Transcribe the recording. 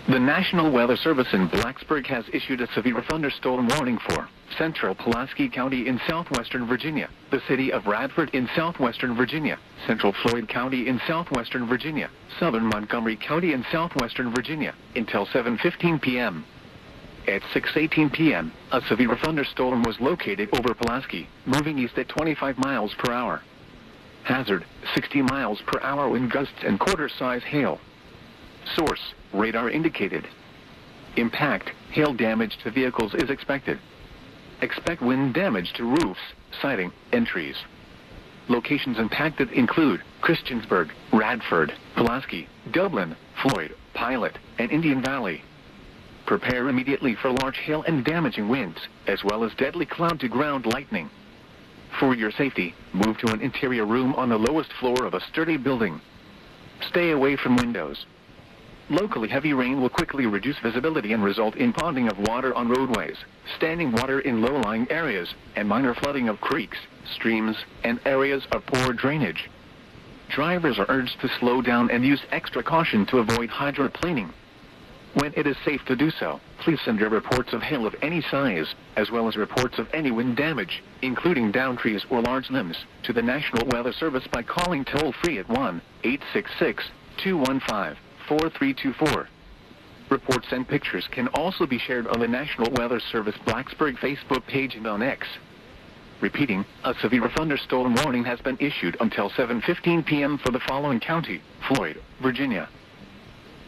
The National Weather Service in Blacksburg has issued a severe thunderstorm warning for central Pulaski County in southwestern Virginia, the city of Radford in southwestern Virginia, central Floyd County in southwestern Virginia, southern Montgomery County in southwestern Virginia, until 7:15 p.m. At 6:18 p.m., a severe thunderstorm was located over Pulaski, moving east at 25 miles per hour. Hazard, 60 miles per hour wind gusts and quarter-size hail. Source, radar indicated. Impact, hail damage to vehicles is expected. Expect wind damage to roofs, siding, and trees. Locations impacted include Christiansburg, Radford, Pulaski, Dublin, Floyd, Pilot, and Indian Valley. Prepare immediately for large hail and damaging winds, as well as deadly cloud-to-ground lightning. For your safety, move to an interior room on the lowest floor of a sturdy building. Stay away from windows. Locally heavy rain will quickly reduce visibility and result in ponding of water on roadways, standing water in low-lying areas, and minor flooding of creeks, streams, and areas of poor drainage. Drivers are urged to slow down and use extra caution to avoid hydroplaning. When it is safe to do so, please send your reports of hail of any size, as well as reports of any wind damage, including downed trees or large limbs, to the National Weather Service by calling toll-free at 1-866-215-4324. Reports and pictures can also be shared on the National Weather Service Blacksburg Facebook page and on X. Repeating, a severe thunderstorm warning has been issued until 7:15 p.m. for the following county: Floyd, Virginia,